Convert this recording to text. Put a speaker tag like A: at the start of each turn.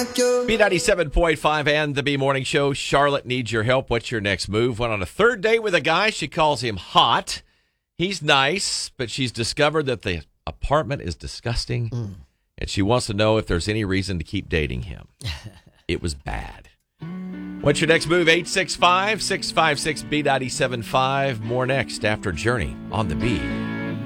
A: B97.5 and the B Morning Show. Charlotte needs your help. What's your next move? Went on a third date with a guy. She calls him hot. He's nice, but she's discovered that the apartment is disgusting, and she wants to know if there's any reason to keep dating him. It was bad. What's your next move? 865-656-B975. More next after Journey on the B.